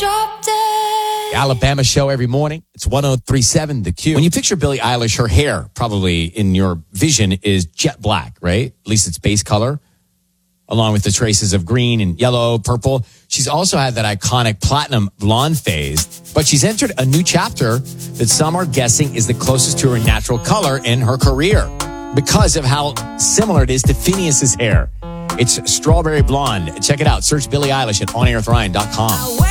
Drop dead. Alabama show every morning. It's 103.7 The Q. When you picture Billie Eilish, her hair probably in your vision is jet black, right? At least it's base color, along with the traces of green and yellow, purple. She's also had that iconic platinum blonde phase, but she's entered a new chapter that some are guessing is the closest to her natural color in her career because of how similar it is to Phineas's hair. It's strawberry blonde. Check it out. Search Billie Eilish at onairwithryan.com.